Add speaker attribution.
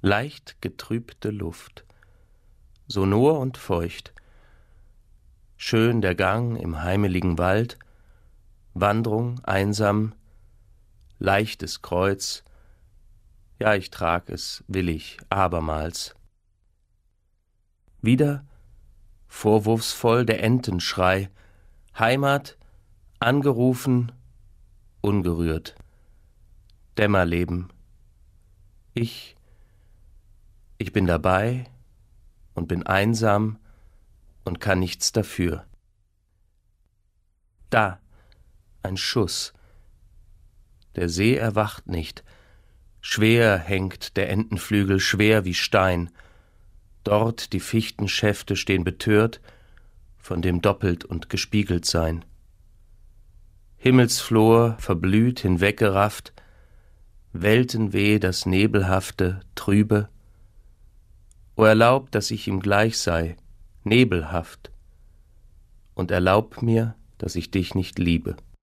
Speaker 1: leicht getrübte Luft, sonor und feucht, schön der Gang im heimeligen Wald, Wandrung einsam, leichtes Kreuz, ja, ich trag es willig abermals. Wieder vorwurfsvoll der Entenschrei, Heimat, angerufen, ungerührt, Dämmerleben, ich bin dabei und bin einsam und kann nichts dafür. Da, ein Schuss, der See erwacht nicht, schwer hängt der Entenflügel, schwer wie Stein, dort die Fichtenschäfte stehen betört von dem doppelt und gespiegelt sein. Himmelsflor verblüht, hinweggerafft, Weltenweh das Nebelhafte, Trübe. O erlaub, dass ich ihm gleich sei, nebelhaft, und erlaub mir, dass ich dich nicht liebe.